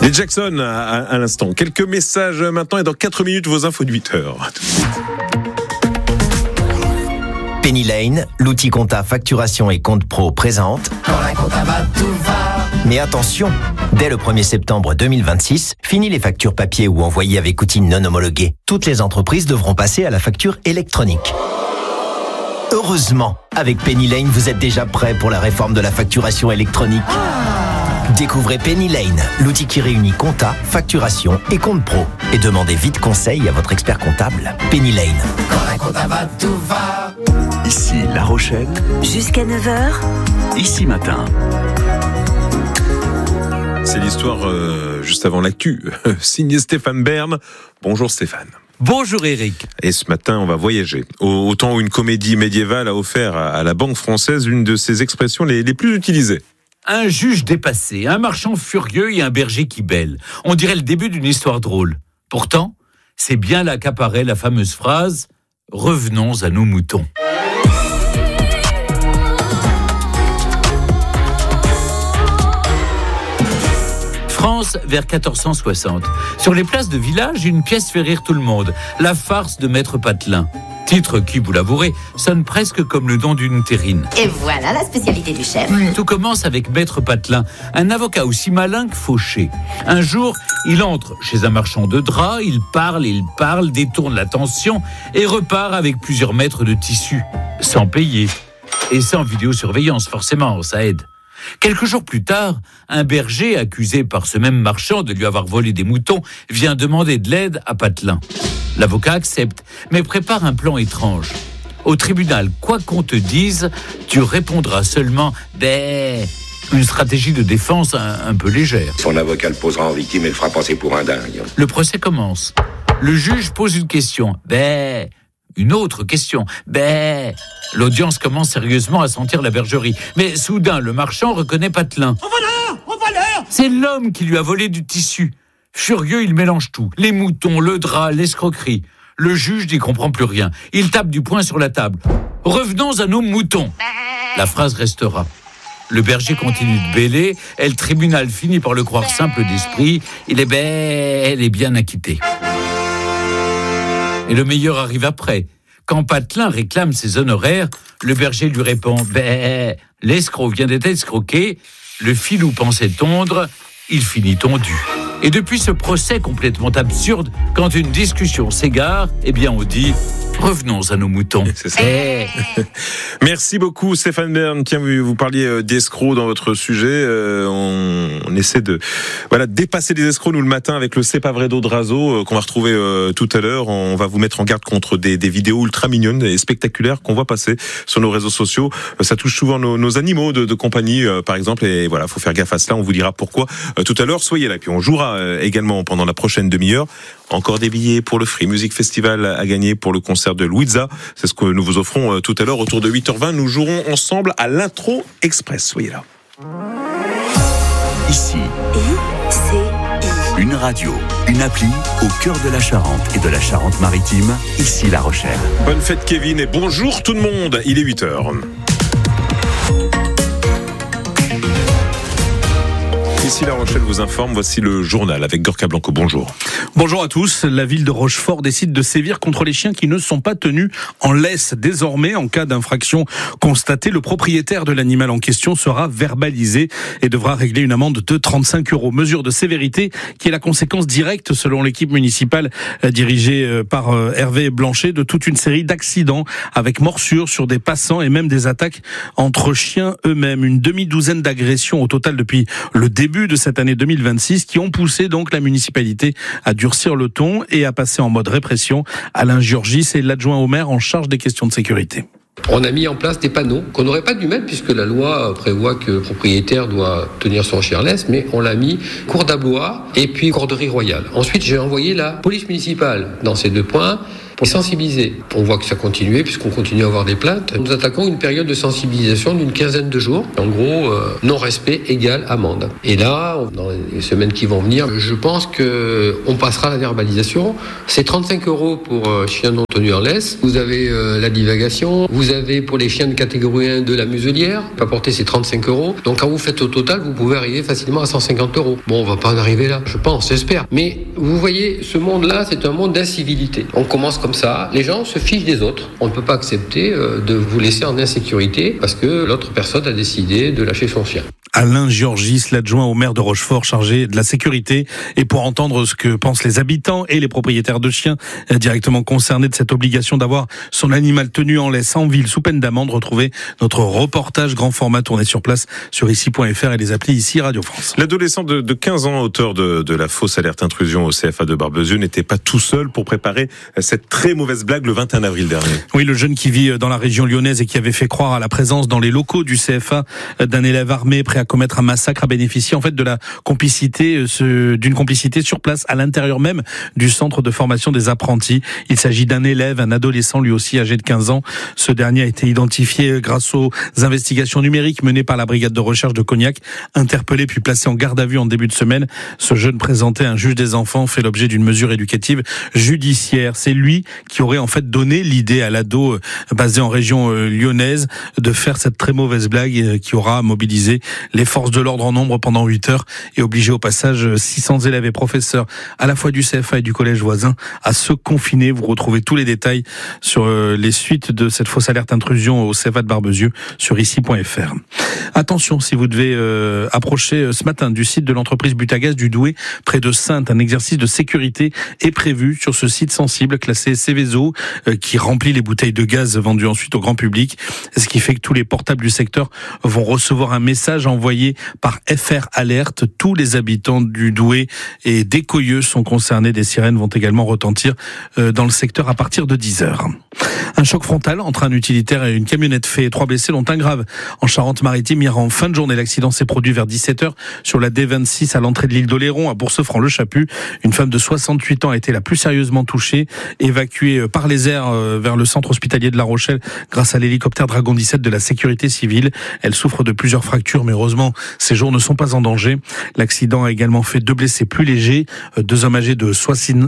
Les Jackson à l'instant. Quelques messages maintenant et dans 4 minutes vos infos de 8h. Penny Lane, l'outil compta facturation et compte pro présente. Quand la compta va, tout va. Mais attention, dès le 1er septembre 2026, fini les factures papier ou envoyées avec outils non homologués. Toutes les entreprises devront passer à la facture électronique. Heureusement, avec Penny Lane, vous êtes déjà prêt pour la réforme de la facturation électronique. Découvrez Penny Lane, l'outil qui réunit compta, facturation et compte pro. Et demandez vite conseil à votre expert comptable. Penny Lane. Quand la compta va, tout va. Ici La Rochelle. Jusqu'à 9h. Ici Matin. C'est l'histoire juste avant l'actu. Signé Stéphane Bern. Bonjour Stéphane. Bonjour Eric. Et ce matin, on va voyager. Au temps où une comédie médiévale a offert à la Banque française l'une de ses expressions les plus utilisées. Un juge dépassé, un marchand furieux et un berger qui bêle. On dirait le début d'une histoire drôle. Pourtant, c'est bien là qu'apparaît la fameuse phrase « Revenons à nos moutons ». France, vers 1460. Sur les places de village, une pièce fait rire tout le monde. La farce de Maître Patelin. Titre qui, vous l'avouerez, sonne presque comme le nom d'une terrine. Et voilà la spécialité du chef. Tout commence avec Maître Patelin, un avocat aussi malin que fauché. Un jour, il entre chez un marchand de draps, il parle, détourne l'attention et repart avec plusieurs mètres de tissu, sans payer. Et sans vidéosurveillance, forcément, ça aide. Quelques jours plus tard, un berger, accusé par ce même marchand de lui avoir volé des moutons, vient demander de l'aide à Patelin. L'avocat accepte, mais prépare un plan étrange. Au tribunal, quoi qu'on te dise, tu répondras seulement « Bé ». Une stratégie de défense un peu légère. Son avocat le posera en victime et le fera passer pour un dingue. Le procès commence. Le juge pose une question. Bé. Une autre question. Bé. L'audience commence sérieusement à sentir la bergerie. Mais soudain, le marchand reconnaît Patelin. Au voleur. C'est l'homme qui lui a volé du tissu. Furieux, il mélange tout. Les moutons, le drap, l'escroquerie. Le juge n'y comprend plus rien. Il tape du poing sur la table. Revenons à nos moutons. La phrase restera. Le berger continue de bêler et le tribunal finit par le croire simple d'esprit. Il est bel et bien acquitté. Et le meilleur arrive après. Quand Patelin réclame ses honoraires, le berger lui répond « L'escroc vient d'être escroqué, le filou pensait tondre, il finit tondu. » Et depuis ce procès complètement absurde, quand une discussion s'égare, eh bien on dit « Revenons à nos moutons ». C'est ça. Merci beaucoup Stéphane Bern. Tiens, vous parliez d'escrocs dans votre sujet. On essaie de dépasser les escrocs nous le matin avec le C'est pas vrai d'Odrazo qu'on va retrouver tout à l'heure. On va vous mettre en garde contre des vidéos ultra mignonnes et spectaculaires qu'on voit passer sur nos réseaux sociaux. Ça touche souvent nos animaux de compagnie par exemple, et voilà, faut faire gaffe à cela. On vous dira pourquoi tout à l'heure. Soyez là. Puis on jouera également pendant la prochaine demi-heure. Encore des billets pour le Free Music Festival à gagner pour le concert de Louisa. C'est ce que nous vous offrons tout à l'heure autour de 8h20. Nous jouerons ensemble à l'intro express. Soyez là. Ici, une radio, une appli au cœur de la Charente et de la Charente-Maritime. Ici La Rochelle. Bonne fête Kevin et bonjour tout le monde. Il est 8h. Ici La Rochelle vous informe, voici le journal avec Gorka Blanco. Bonjour. Bonjour à tous. La ville de Rochefort décide de sévir contre les chiens qui ne sont pas tenus en laisse. Désormais, en cas d'infraction constatée, le propriétaire de l'animal en question sera verbalisé et devra régler une amende de 35 €. Mesure de sévérité qui est la conséquence directe, selon l'équipe municipale dirigée par Hervé Blanchet, de toute une série d'accidents avec morsures sur des passants et même des attaques entre chiens eux-mêmes. Une demi-douzaine d'agressions au total depuis le début de cette année 2026 qui ont poussé donc la municipalité à durcir le ton et à passer en mode répression. Alain Giorgis, c'est l'adjoint au maire en charge des questions de sécurité. On a mis en place des panneaux qu'on n'aurait pas dû mettre puisque la loi prévoit que le propriétaire doit tenir son chien en laisse, mais on l'a mis cour d'Ablois et puis corderie royale. Ensuite, j'ai envoyé la police municipale dans ces deux points pour sensibiliser. On voit que ça continue puisqu'on continue à avoir des plaintes. Nous attaquons une période de sensibilisation d'une 15aine de jours. En gros, non-respect égale amende. Et là, dans les semaines qui vont venir, je pense qu'on passera à la verbalisation. C'est 35 € pour chien non tenu en laisse. Vous avez la divagation. Vous avez pour les chiens de catégorie 1 de la muselière. Pas porter c'est 35 €. Donc quand vous faites au total, vous pouvez arriver facilement à 150 €. Bon, on va pas en arriver là, je pense, j'espère. Mais vous voyez, ce monde-là, c'est un monde d'incivilité. On commence comme ça. Les gens se fichent des autres. On ne peut pas accepter de vous laisser en insécurité parce que l'autre personne a décidé de lâcher son chien. Alain Georgis, l'adjoint au maire de Rochefort chargé de la sécurité. Et pour entendre ce que pensent les habitants et les propriétaires de chiens directement concernés de cette obligation d'avoir son animal tenu en laisse en ville sous peine d'amende, retrouvez notre reportage grand format tourné sur place sur ici.fr et les applis ici Radio France. L'adolescent de 15 ans, auteur de la fausse alerte intrusion au CFA de Barbezieux, n'était pas tout seul pour préparer cette très mauvaise blague le 21 avril dernier. Oui, le jeune qui vit dans la région lyonnaise et qui avait fait croire à la présence dans les locaux du CFA d'un élève armé prêt à commettre un massacre a bénéficié en fait de la complicité, d'une complicité sur place à l'intérieur même du centre de formation des apprentis. Il s'agit d'un élève, un adolescent lui aussi âgé de 15 ans. Ce dernier a été identifié grâce aux investigations numériques menées par la brigade de recherche de Cognac, interpellé puis placé en garde à vue en début de semaine. Ce jeune présenté à un juge des enfants fait l'objet d'une mesure éducative judiciaire. C'est lui qui aurait en fait donné l'idée à l'ado basé en région lyonnaise de faire cette très mauvaise blague qui aura mobilisé les forces de l'ordre en nombre pendant 8 heures et obligé au passage 600 élèves et professeurs à la fois du CFA et du collège voisin à se confiner. Vous retrouvez tous les détails sur les suites de cette fausse alerte intrusion au CFA de Barbezieux sur ici.fr. Attention, si vous devez approcher ce matin du site de l'entreprise Butagaz du Douai, près de Saintes, un exercice de sécurité est prévu sur ce site sensible classé Céveso qui remplit les bouteilles de gaz vendues ensuite au grand public. Ce qui fait que tous les portables du secteur vont recevoir un message envoyé par FR Alerte. Tous les habitants du Douai et d'Écoyeux sont concernés. Des sirènes vont également retentir dans le secteur à partir de 10h. Un choc frontal entre un utilitaire et une camionnette fait 3 blessés, dont un grave en Charente-Maritime. Hier en fin de journée, l'accident s'est produit vers 17h sur la D26 à l'entrée de l'île d'Oléron, à Bourcefranc-le-Chaput. Une femme de 68 ans a été la plus sérieusement touchée, évacuée par les airs vers le centre hospitalier de La Rochelle grâce à l'hélicoptère Dragon 17 de la sécurité civile. Elle souffre de plusieurs fractures, mais heureusement, ses jours ne sont pas en danger. L'accident a également fait 2 blessés plus légers, 2 hommes âgés de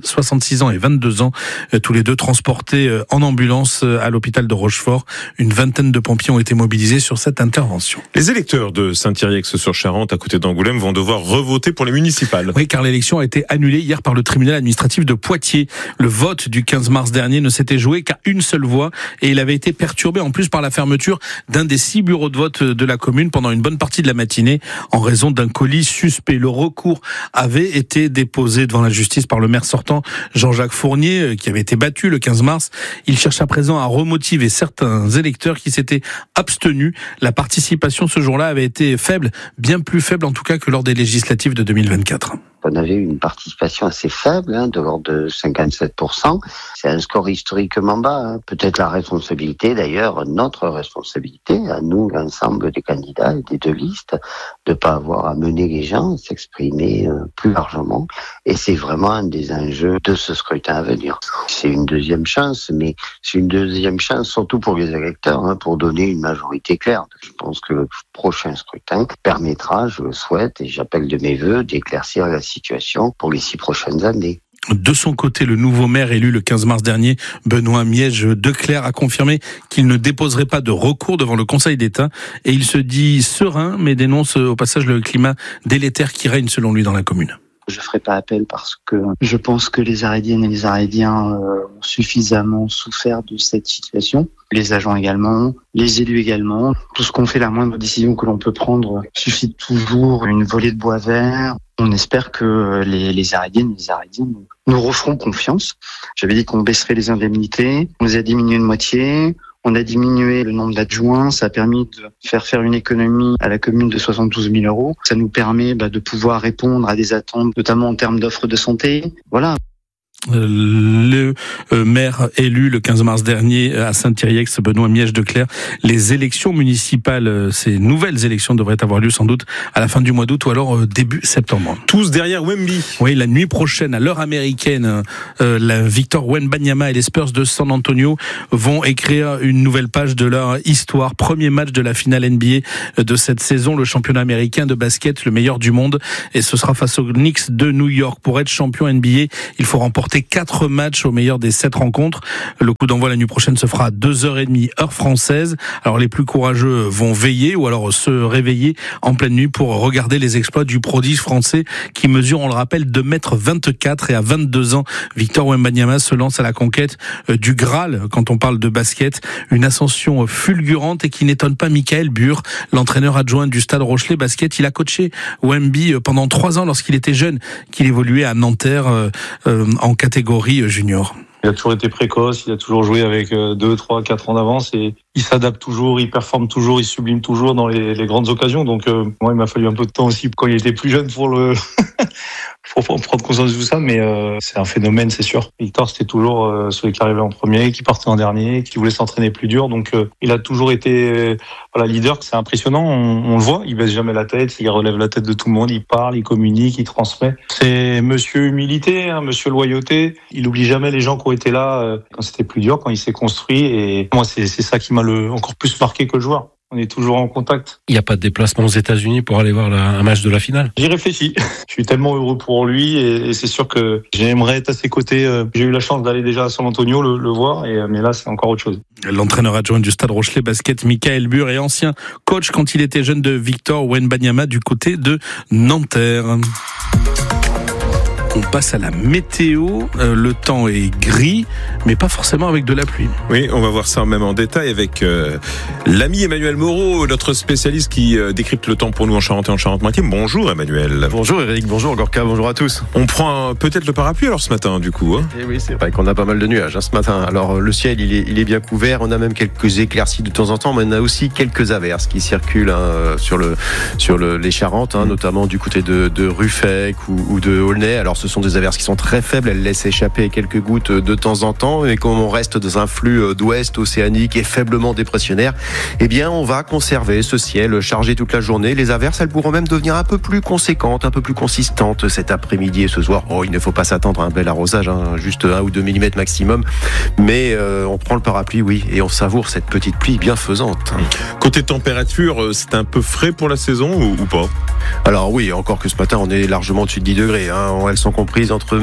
66 ans et 22 ans, tous les deux transportés en ambulance à l'hôpital de Rochefort. Une vingtaine de pompiers ont été mobilisés sur cette intervention. Les électeurs de Saint-Thierry-Aix-sur-Charente, à côté d'Angoulême, vont devoir revoter pour les municipales. Oui, car l'élection a été annulée hier par le tribunal administratif de Poitiers. Le vote du 15 mars dernier ne s'était joué qu'à une seule voix et il avait été perturbé en plus par la fermeture d'un des 6 bureaux de vote de la commune pendant une bonne partie de la matinée en raison d'un colis suspect. Le recours avait été déposé devant la justice par le maire sortant Jean-Jacques Fournier qui avait été battu le 15 mars. Il cherche à présent à remotiver certains électeurs qui s'étaient abstenus. La participation ce jour-là avait été faible, bien plus faible en tout cas que lors des législatives de 2024. On avait une participation assez faible, de l'ordre de 57%. C'est un score historiquement bas. Peut-être la responsabilité, d'ailleurs, notre responsabilité, à nous, l'ensemble des candidats et des 2 listes, de pas avoir à mener les gens, à s'exprimer plus largement. Et c'est vraiment un des enjeux de ce scrutin à venir. C'est une deuxième chance, mais c'est une deuxième chance surtout pour les électeurs, pour donner une majorité claire. Je pense que le prochain scrutin permettra, je le souhaite, et j'appelle de mes vœux, d'éclaircir la situation pour les 6 prochaines années. De son côté, le nouveau maire élu le 15 mars dernier, Benoît Miège-Declercq, a confirmé qu'il ne déposerait pas de recours devant le Conseil d'État et il se dit serein, mais dénonce au passage le climat délétère qui règne selon lui dans la commune. Je ferai pas appel parce que je pense que les Arédiennes et les Arédiens ont suffisamment souffert de cette situation. Les agents également, les élus également. Tout ce qu'on fait, la moindre décision que l'on peut prendre suscite toujours une volée de bois vert. On espère que les Arédiennes et les Arédiens nous referont confiance. J'avais dit qu'on baisserait les indemnités. On les a diminuées de moitié. On a diminué le nombre d'adjoints, ça a permis de faire une économie à la commune de 72 000 €. Ça nous permet de pouvoir répondre à des attentes, notamment en termes d'offres de santé. Voilà. Le maire élu le 15 mars dernier à Saint-Thierry-Ex, Benoît Miège-de-Clerc. Les élections municipales, ces nouvelles élections devraient avoir lieu sans doute à la fin du mois d'août ou alors début septembre. Tous derrière Wemby. Oui, la nuit prochaine, à l'heure américaine, la Victor Wembanyama et les Spurs de San Antonio vont écrire une nouvelle page de leur histoire. Premier match de la finale NBA de cette saison, le championnat américain de basket, le meilleur du monde, et ce sera face aux Knicks de New York. Pour être champion NBA, il faut remporter 4 matchs au meilleur des 7 rencontres. Le coup d'envoi la nuit prochaine se fera à 2h30 heure française. Alors les plus courageux vont veiller ou alors se réveiller en pleine nuit pour regarder les exploits du prodige français qui mesure, on le rappelle, 2,24 m et à 22 ans, Victor Wembanyama se lance à la conquête du Graal quand on parle de basket. Une ascension fulgurante et qui n'étonne pas Michael Bure, l'entraîneur adjoint du Stade Rochelet Basket. Il a coaché Wemby pendant 3 ans lorsqu'il était jeune, qu'il évoluait à Nanterre en catégorie junior. Il a toujours été précoce, il a toujours joué avec 2, 3, 4 ans d'avance et il s'adapte toujours, il performe toujours, il sublime toujours dans les grandes occasions. Donc moi, il m'a fallu un peu de temps aussi quand il était plus jeune pour prendre conscience de tout ça, mais c'est un phénomène, c'est sûr. Victor, c'était toujours celui qui arrivait en premier, qui partait en dernier, qui voulait s'entraîner plus dur. Donc il a toujours été leader. C'est impressionnant, on le voit, il baisse jamais la tête, il relève la tête de tout le monde, il parle, il communique, il transmet. C'est monsieur humilité, monsieur loyauté. Il oublie jamais les gens qui ont été là quand c'était plus dur, quand il s'est construit. Et moi, c'est ça qui m'a encore plus marqué que le joueur. On est toujours en contact. Il n'y a pas de déplacement aux États-Unis pour aller voir un match de la finale? J'y réfléchis. Je suis tellement heureux pour lui et c'est sûr que j'aimerais être à ses côtés. J'ai eu la chance d'aller déjà à San Antonio le voir, mais là c'est encore autre chose. L'entraîneur adjoint du Stade Rochelet Basket, Michael Bure, et ancien coach quand il était jeune de Victor Wembanyama du côté de Nanterre. On passe à la météo. Le temps est gris, mais pas forcément avec de la pluie. Oui, on va voir ça même en détail avec l'ami Emmanuel Moreau, notre spécialiste qui décrypte le temps pour nous en Charente et en Charente-Maritime. Bonjour Emmanuel. Bonjour Eric, bonjour Gorka, bonjour à tous. On prend peut-être le parapluie alors ce matin du coup. Et oui, c'est vrai qu'on a pas mal de nuages ce matin. Alors le ciel il est bien couvert, on a même quelques éclaircies de temps en temps, mais on a aussi quelques averses qui circulent sur les Charentes, notamment du côté de Ruffec ou de Aulnay. Alors ce sont des averses qui sont très faibles, elles laissent échapper quelques gouttes de temps en temps, et comme on reste dans un flux d'ouest océanique et faiblement dépressionnaire, eh bien on va conserver ce ciel chargé toute la journée. Les averses, elles pourront même devenir un peu plus conséquentes, un peu plus consistantes cet après-midi et ce soir. Il ne faut pas s'attendre à un bel arrosage, juste 1 ou 2 mm maximum, mais on prend le parapluie, oui, et on savoure cette petite pluie bienfaisante. Côté température, c'est un peu frais pour la saison ou pas? Alors oui, encore que ce matin on est largement au-dessus de 10 degrés. Elles sont comprises entre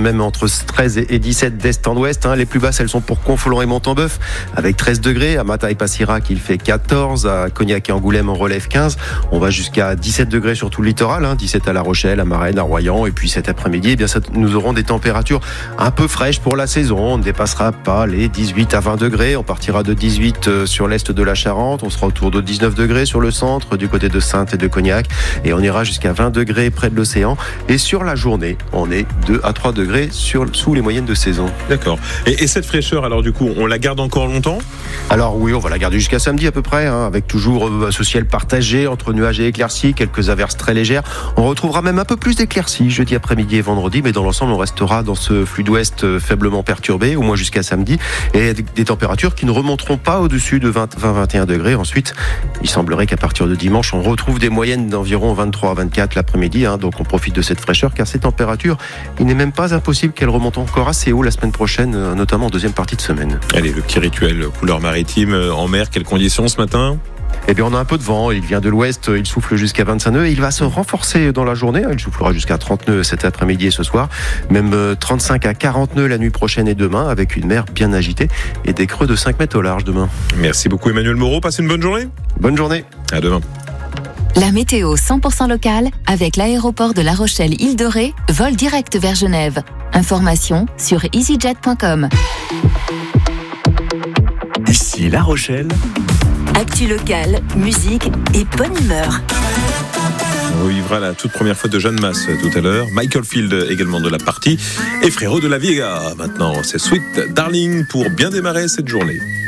13 et 17 d'est en ouest. Les plus basses, elles sont pour Confolens et Montembeuf avec 13 degrés. À Mataille-Passirac, il fait 14. À Cognac et Angoulême, on relève 15. On va jusqu'à 17 degrés sur tout le littoral. 17 à La Rochelle, à Marennes, à Royan. Et puis cet après-midi, eh bien, nous aurons des températures un peu fraîches pour la saison. On ne dépassera pas les 18 à 20 degrés. On partira de 18 sur l'est de la Charente. On sera autour de 19 degrés sur le centre, du côté de Saintes et de Cognac. Et on ira jusqu'à 20 degrés près de l'océan. Et sur la journée, on est 2 à 3 degrés sous les moyennes de saison. D'accord. Et cette fraîcheur, alors du coup, on la garde encore longtemps? Alors oui, on va la garder jusqu'à samedi à peu près, avec toujours ce ciel partagé entre nuages et éclaircies, quelques averses très légères. On retrouvera même un peu plus d'éclaircies jeudi après-midi et vendredi, mais dans l'ensemble, on restera dans ce flux d'ouest faiblement perturbé, au moins jusqu'à samedi, et des températures qui ne remonteront pas au-dessus de 20-21 degrés. Ensuite, il semblerait qu'à partir de dimanche, on retrouve des moyennes d'environ 23 à 24 l'après-midi, donc on profite de cette fraîcheur, car ces températures, il n'est même pas impossible qu'elles remontent encore assez haut la semaine prochaine, notamment en deuxième partie de semaine. Allez, le petit rituel couleur maritime en mer, quelles conditions ce matin? Eh bien, on a un peu de vent, il vient de l'ouest, il souffle jusqu'à 25 nœuds et il va se renforcer dans la journée. Il soufflera jusqu'à 30 nœuds cet après-midi et ce soir, même 35 à 40 nœuds la nuit prochaine et demain, avec une mer bien agitée et des creux de 5 mètres au large demain. Merci beaucoup Emmanuel Moreau, passez une bonne journée. Bonne journée. À demain. La météo 100% locale avec l'aéroport de La Rochelle-Île-de-Ré, vol direct vers Genève. Information sur easyjet.com. Ici La Rochelle. Actu locale, musique et bonne humeur. On vivra la toute première fois de Jeanne Masse tout à l'heure. Michael Field également de la partie. Et Frérot de la Vega. Maintenant, c'est Sweet Darling pour bien démarrer cette journée.